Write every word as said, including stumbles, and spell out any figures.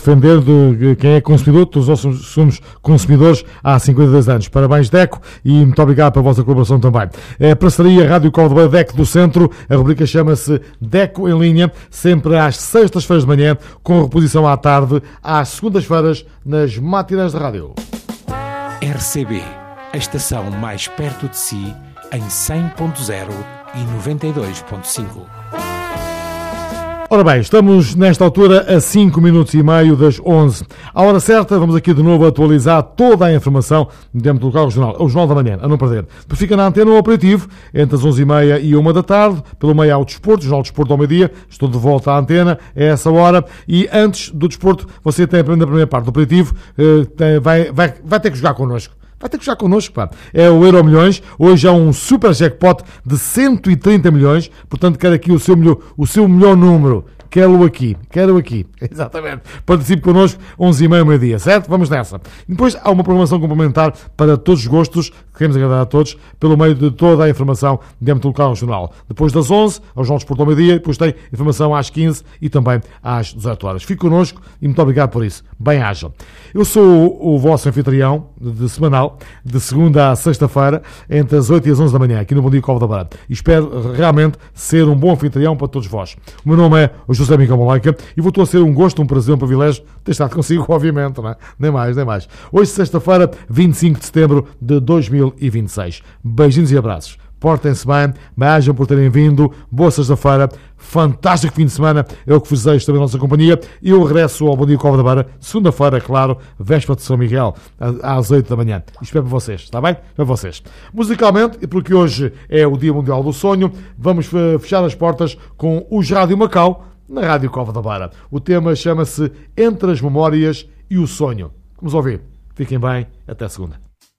defender de quem é consumidor, todos nós somos, somos consumidores há cinquenta e dois anos. Parabéns, Deco, e muito obrigado pela vossa colaboração também. É a parceria Rádio Cova da Beira, Deco do Centro. A rubrica chama-se Deco em Linha, sempre às sextas-feiras de manhã, com reposição à tarde, às segundas-feiras, nas matinãs de rádio. R C B, a estação mais perto de si, em cem ponto zero e noventa e dois ponto cinco. Ora bem, estamos nesta altura a cinco minutos e meio das onze. À hora certa, vamos aqui de novo atualizar toda a informação dentro do local regional. É o Jornal da Manhã, a não perder. Depois fica na antena o aperitivo, entre as onze e meia e uma da tarde, pelo meio ao desporto, o Jornal do Desporto ao meio-dia. Estou de volta à antena, é essa hora. E antes do desporto, você tem a primeira parte do aperitivo, vai, vai, vai ter que jogar connosco. Vai ter que jogar connosco, pá. É o Euro Milhões. Hoje é um super jackpot de cento e trinta milhões. Portanto, quero aqui o seu melhor, o seu melhor número. Quero aqui. Quero aqui. Exatamente. Participe connosco, onze e meia, meio-dia, certo? Vamos nessa. E depois há uma programação complementar para todos os gostos, que queremos agradar a todos, pelo meio de toda a informação dentro do local regional. Depois das onze, ao Jornal do Desporto ao meio-dia, depois tem informação às quinze e também às dezoito horas. Fique connosco e muito obrigado por isso. Bem-haja. Eu sou o, o vosso anfitrião de semanal, de segunda a sexta-feira, entre as oito e as onze da manhã, aqui no Bom Dia Cova da Beira. E espero realmente ser um bom anfitrião para todos vós. O meu nome é o José Miguel Malaika e vou-te a ser um gosto, um prazer, um privilégio ter estado consigo, obviamente, não é? Nem mais, nem mais. Hoje, sexta-feira, vinte e cinco de setembro de dois mil e vinte e seis. Beijinhos e abraços. Portem-se bem, bem-ajam por terem vindo. Boa sexta-feira, fantástico fim de semana, é o que vos desejo também na nossa companhia. Eu regresso ao Bom Dia Cova da Beira, segunda-feira, claro, véspera de São Miguel, às oito da manhã. Espero para vocês, está bem? Para vocês. Musicalmente, e porque hoje é o Dia Mundial do Sonho, vamos fechar as portas com os Rádio Macau, na Rádio Cova da Beira. O tema chama-se Entre as Memórias e o Sonho. Vamos ouvir. Fiquem bem, até segunda.